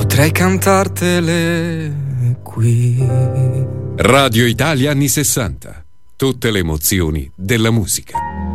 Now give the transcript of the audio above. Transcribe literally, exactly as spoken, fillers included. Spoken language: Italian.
potrei cantartele qui. Radio Italia anni sessanta. Tutte le emozioni della musica.